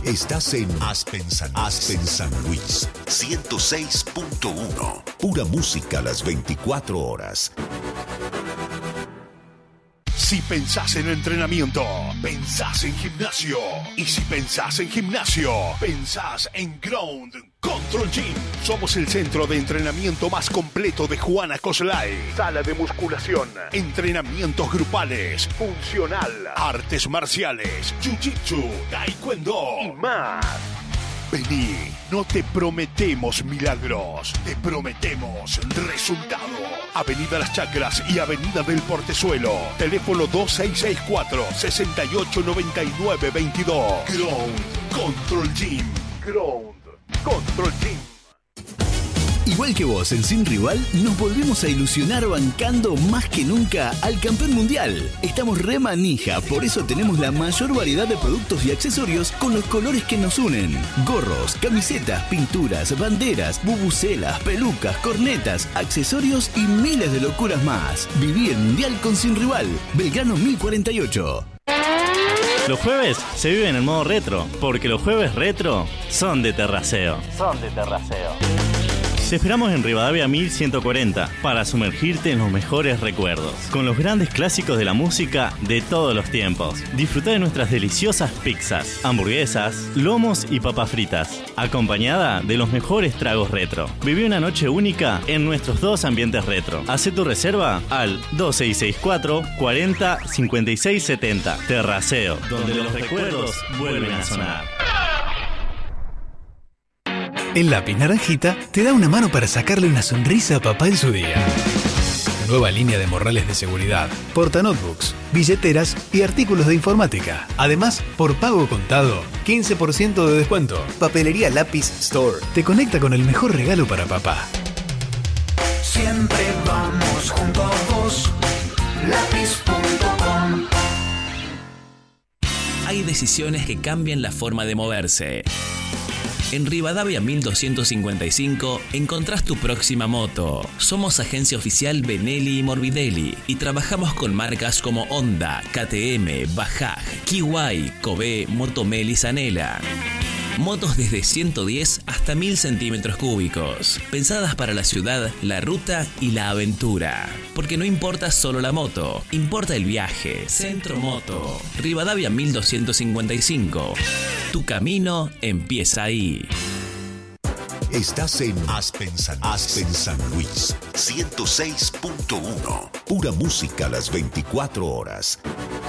Estás en Aspen San Luis 106.1. Pura música a las 24 horas. Si pensás en entrenamiento, pensás en gimnasio. Y si pensás en gimnasio, pensás en Ground Control Gym. Somos el centro de entrenamiento más completo de Juana Coslay. Sala de musculación, entrenamientos grupales, funcional, artes marciales, jiu-jitsu, taekwondo y más. Vení, no te prometemos milagros, te prometemos resultado. Avenida Las Chacras y Avenida del Portezuelo. Teléfono 2664-689922. Ground Control Gym. Ground Control Gym. Igual que vos en Sin Rival, nos volvemos a ilusionar bancando más que nunca al campeón mundial. Estamos re manija, por eso tenemos la mayor variedad de productos y accesorios con los colores que nos unen. Gorros, camisetas, pinturas, banderas, bubucelas, pelucas, cornetas, accesorios y miles de locuras más. Viví el mundial con Sin Rival. Belgrano 1048. Los jueves se viven en modo retro, porque los jueves retro son de terraceo. Te esperamos en Rivadavia 1140 para sumergirte en los mejores recuerdos, con los grandes clásicos de la música de todos los tiempos. Disfruta de nuestras deliciosas pizzas, hamburguesas, lomos y papas fritas, acompañada de los mejores tragos retro. Viví una noche única en nuestros dos ambientes retro. Hacé tu reserva al 2664 40 56 70. Terraceo, donde los recuerdos vuelven a sonar. El lápiz naranjita te da una mano para sacarle una sonrisa a papá en su día. Nueva línea de morrales de seguridad, portanotebooks, billeteras y artículos de informática. Además, por pago contado, 15% de descuento. Papelería Lápiz Store. Te conecta con el mejor regalo para papá. Siempre vamos junto a vos. Lápiz.com. Hay decisiones que cambian la forma de moverse. En Rivadavia 1255 encontrás tu próxima moto. Somos agencia oficial Benelli y Morbidelli y trabajamos con marcas como Honda, KTM, Bajaj, Kiwai, Kobe, Motomel y Zanela. Motos desde 110 hasta 1000 centímetros cúbicos, pensadas para la ciudad, la ruta y la aventura. Porque no importa solo la moto, importa el viaje. Centro Moto, Rivadavia 1255. Tu camino empieza ahí. Estás en Aspen San Luis 106.1. Pura música a las 24 horas.